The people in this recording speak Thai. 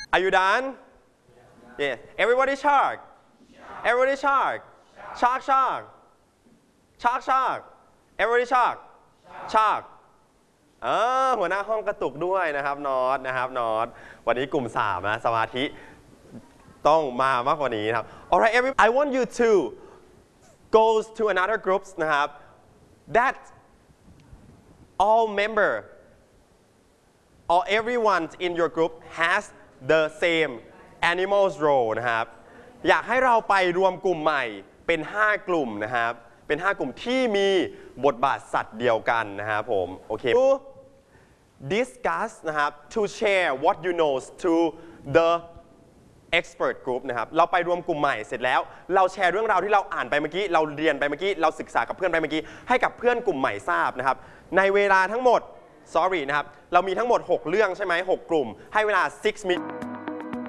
Are you done? Yes. Everybody shark. Everybody shark. Shark shark. Shark shark. Everybody shark. Shark. หัวหน้าห้องกระตุกด้วยนะครับนอตนะครับนอตวันนี้กลุ่ม3นะสมาธิต้องมามากกว่านี้นะครับ Alright, I want you to go to another groups นะครับ that all member or everyone in your group has the same animals role นะครับอยากให้เราไปรวมกลุ่มใหม่เป็น5กลุ่มนะครับเป็น5กลุ่มที่มีบทบาทสัตว์เดียวกันนะครับผมโอเค discuss นะครับ to share what you know to the expert group นะครับเราไปรวมกลุ่มใหม่เสร็จแล้วเราแชร์เรื่องราวที่เราอ่านไปเมื่อกี้เราเรียนไปเมื่อกี้เราศึกษากับเพื่อนไปเมื่อกี้ให้กับเพื่อนกลุ่มใหม่ทราบนะครับในเวลาทั้งหมด sorry นะครับเรามีทั้งหมด6เรื่องใช่ไหม6กลุ่มให้เวลา6 minutes